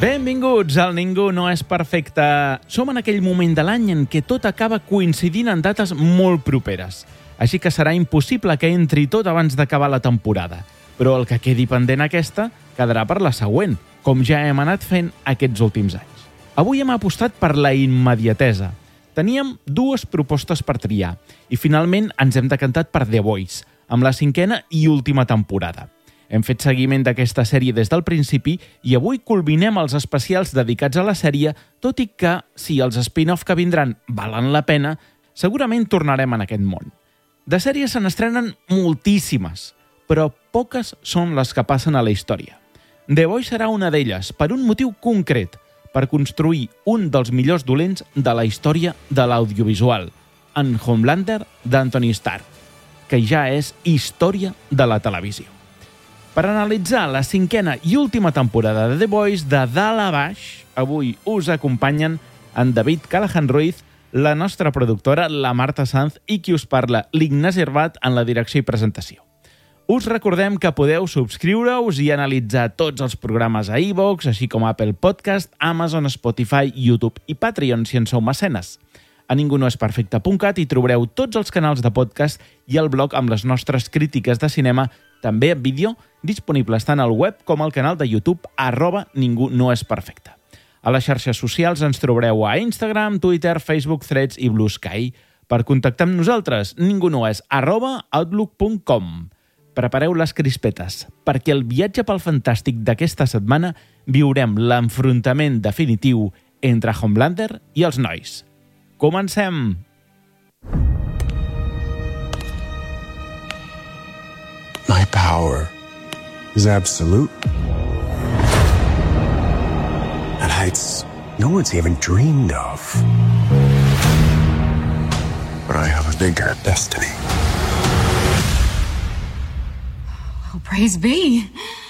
Benvinguts al Ningú no és perfecte. Som en aquell moment de l'any en què tot acaba coincidint en dates molt properes. Així que serà impossible que entri tot abans d'acabar la temporada. Però el que quedi pendent aquesta quedarà per la següent, com ja hem anat fent aquests últims anys. Avui hem apostat per la immediatesa. Teníem dues propostes per triar i finalment ens hem decantat per The Voice, amb la 5ª i última temporada. Hem fet seguiment d'aquesta sèrie des del principi i avui culminem els especials dedicats a la sèrie, tot i que, si els spin-off que vindran valen la pena, segurament tornarem en aquest món. De sèries se n'estrenen moltíssimes, però poques són les que passen a la història. The Voice serà una d'elles, per un motiu concret, per construir un dels millors dolents de la història de l'audiovisual, en Homelander d'Anthony Starr, que ja és història de la televisió. Per analitzar la 5ª i última temporada de The Voice de dalt a baix, avui us acompanyen en David Callahan Ruiz, la nostra productora, la Marta Sanz, i qui us parla, l'Ignasi Herbat, en la direcció i presentació. Us recordem que podeu subscriure-us i analitzar tots els programes a iVoox, així com a Apple Podcast, Amazon, Spotify, YouTube i Patreon, si en sou mecenes. A ningunoesperfecte.cat hi trobareu tots els canals de podcast i el blog amb les nostres crítiques de cinema, també en vídeo, disponibles tant al web com al canal de YouTube @ningunoesperfecte. A les xarxes socials ens trobareu a Instagram, Twitter, Facebook, Threads i Blue Sky. Per contactar amb nosaltres, ningunoes@outlook.com. Prepareu les crispetes, perquè el viatge pel fantàstic d'aquesta setmana viurem l'enfrontament definitiu entre Homelander i els nois. Comencem! My power is absolute. At heights no one's even dreamed of. But I have a bigger destiny. Oh, praise be.